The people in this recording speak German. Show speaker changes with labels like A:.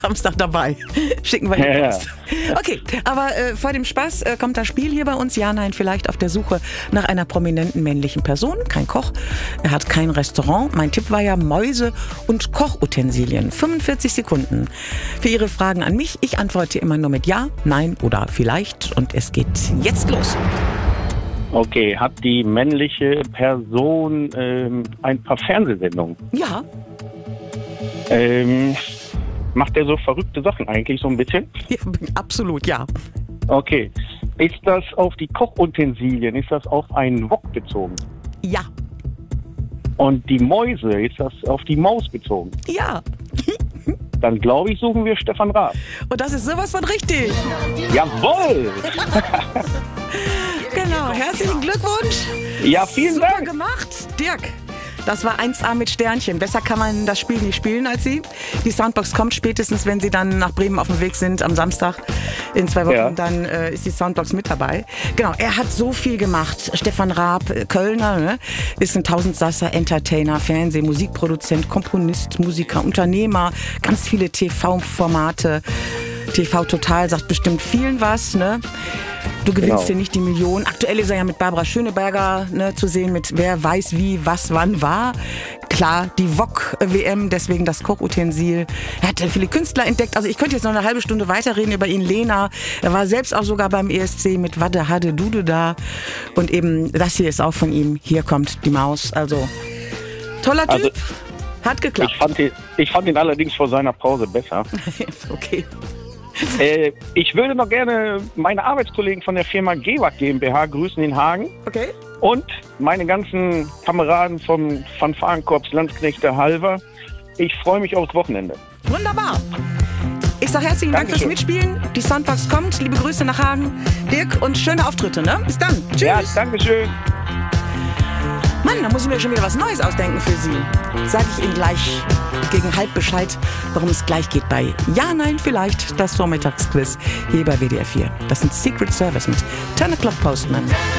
A: Samstag dabei. Schicken wir
B: Ja,
A: ihn
B: ja.
A: raus. Okay, aber vor dem Spaß kommt das Spiel hier bei uns. Ja, nein, vielleicht auf der Suche nach einer prominenten männlichen Person. Kein Koch, er hat kein Restaurant. Mein Tipp war ja Mäuse und Kochutensilien. 45 Sekunden für Ihre Fragen an mich. Ich antworte immer nur mit Ja, Nein oder Vielleicht. Und es geht jetzt los.
B: Okay, hat die männliche Person ein paar Fernsehsendungen?
A: Ja,
B: Macht er so verrückte Sachen eigentlich so ein bisschen?
A: ja, absolut ja.
B: Okay. Ist das auf die Kochutensilien, ist das auf einen Wok bezogen?
A: Ja,
B: Und die Mäuse, ist das auf die Maus bezogen?
A: ja.
B: Dann glaube ich, suchen wir Stefan Raab.
A: Und das ist sowas von richtig.
B: Jawohl!
A: Genau, herzlichen Glückwunsch.
B: Ja, vielen
A: Super
B: Dank.
A: gemacht, Dirk. Das war 1A mit Sternchen. Besser kann man das Spiel nicht spielen als Sie. Die Soundbox kommt spätestens, wenn Sie dann nach Bremen auf dem Weg sind am Samstag in 2 Wochen.
B: Ja.
A: Dann ist die Soundbox mit dabei. Genau, er hat so viel gemacht. Stefan Raab, Kölner, ne? Ist ein Tausendsasser, Entertainer, Fernseh-, Musikproduzent, Komponist, Musiker, Unternehmer, ganz viele TV-Formate. TV Total sagt bestimmt vielen was, ne? Du gewinnst
B: Genau.
A: hier nicht die Million. Aktuell ist er ja mit Barbara Schöneberger zu sehen, mit wer weiß wie, was, wann war. Klar, die Wok-WM, deswegen das Kochutensil. Er hat viele Künstler entdeckt. Also ich könnte jetzt noch eine halbe Stunde weiterreden über ihn. Lena, er war selbst auch sogar beim ESC mit Wadde, Hadde, Dude da. Und eben, das hier ist auch von ihm. Hier kommt die Maus. Also, toller Typ.
B: Also,
A: hat geklappt.
B: Ich fand ihn allerdings vor seiner Pause besser.
A: Okay.
B: Ich würde noch gerne meine Arbeitskollegen von der Firma GEWAG GmbH grüßen in Hagen
A: Okay.
B: und meine ganzen Kameraden vom Fanfarenkorps Landsknechte Halver. Ich freue mich aufs Wochenende.
A: Wunderbar. Ich sage herzlichen Dank fürs
B: Dankeschön.
A: Mitspielen. Die Soundbox kommt. Liebe Grüße nach Hagen. Dirk, und schöne Auftritte, ne? Bis dann. Tschüss.
B: Ja, Dankeschön.
A: Mann, da muss ich mir schon wieder was Neues ausdenken für Sie. Sage ich Ihnen gleich gegen halb Bescheid, worum es gleich geht bei Ja, Nein, Vielleicht, das Vormittagsquiz hier bei WDR 4. Das sind Secret Service mit 10 O'Clock Postman.